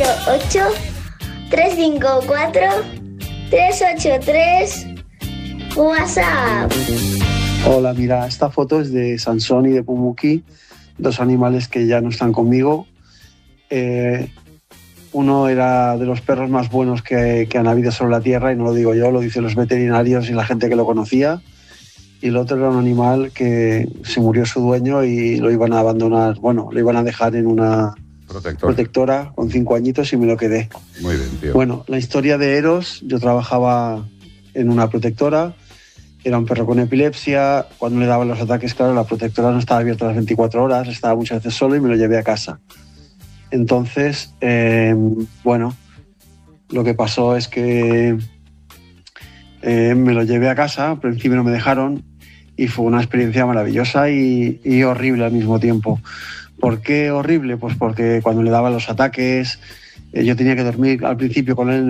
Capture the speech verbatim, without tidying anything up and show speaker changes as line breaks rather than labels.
ocho, tres cinco cuatro, tres ocho tres. WhatsApp.
Hola, mira, esta foto es de Sansón y de Pumuki, dos animales que ya no están conmigo. Eh, uno era de los perros más buenos que, que han habido sobre la tierra, y no lo digo yo, lo dicen los veterinarios y la gente que lo conocía. Y el otro era un animal que se murió su dueño y lo iban a abandonar, bueno, lo iban a dejar en una
Protector.
protectora con cinco añitos y me lo quedé.
Muy bien, tío.
Bueno, la historia de Eros, yo trabajaba en una protectora, era un perro con epilepsia. Cuando le daban los ataques, claro, la protectora no estaba abierta las veinticuatro horas, estaba muchas veces solo y me lo llevé a casa. Entonces, eh, bueno, lo que pasó es que eh, me lo llevé a casa, al principio no me dejaron y fue una experiencia maravillosa y, y horrible al mismo tiempo. ¿Por qué horrible? Pues porque cuando le daban los ataques, eh, yo tenía que dormir al principio con él